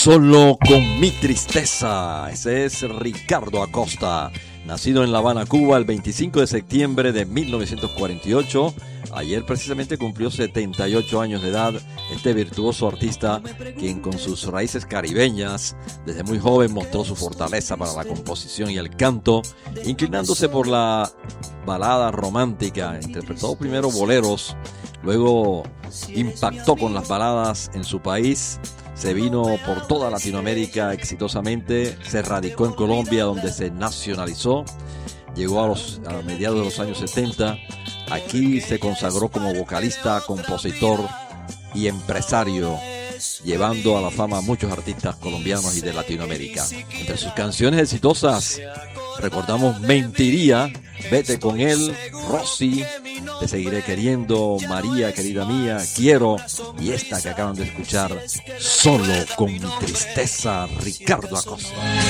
Solo con mi tristeza. Ese es Ricardo Acosta, nacido en La Habana, Cuba, el 25 de septiembre de 1948. Ayer precisamente cumplió 78 años de edad este virtuoso artista, quien con sus raíces caribeñas desde muy joven mostró su fortaleza para la composición y el canto, inclinándose por la balada romántica. Interpretó primero boleros, luego impactó con las baladas en su país. Se vino por toda Latinoamérica exitosamente, se radicó en Colombia, donde se nacionalizó, llegó a mediados de los años 70, aquí se consagró como vocalista, compositor y empresario, llevando a la fama a muchos artistas colombianos y de Latinoamérica. Entre sus canciones exitosas recordamos Mentiría, Vete con él, Rosy, Te seguiré queriendo, María querida mía, Quiero, y esta que acaban de escuchar, Solo con mi tristeza, Ricardo Acosta.